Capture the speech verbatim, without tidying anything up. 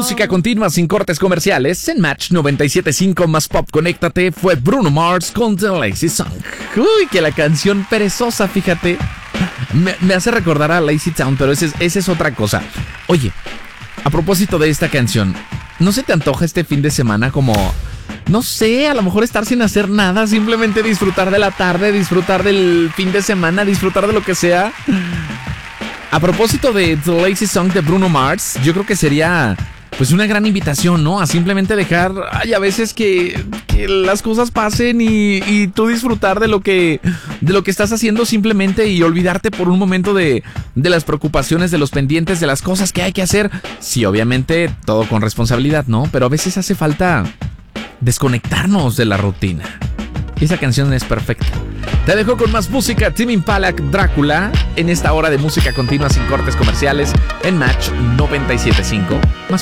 Música continua sin cortes comerciales en Match noventa y siete punto cinco más pop. Conéctate, fue Bruno Mars con The Lazy Song. Uy, que la canción perezosa, fíjate. Me, me hace recordar a Lazy Town, pero esa es, esa es otra cosa. Oye, a propósito de esta canción, ¿no se te antoja este fin de semana como, no sé, a lo mejor estar sin hacer nada, simplemente disfrutar de la tarde, disfrutar del fin de semana, disfrutar de lo que sea? A propósito de The Lazy Song de Bruno Mars, yo creo que sería pues una gran invitación, ¿no? A simplemente dejar, ay, a veces que, que las cosas pasen y, y tú disfrutar de lo que de lo que estás haciendo simplemente y olvidarte por un momento de, de las preocupaciones, de los pendientes, de las cosas que hay que hacer. Sí, obviamente, todo con responsabilidad, ¿no? Pero a veces hace falta desconectarnos de la rutina. Esa canción es perfecta. Te dejo con más música. Tame Impala, Drácula, en esta hora de música continua sin cortes comerciales en Match noventa y siete punto cinco más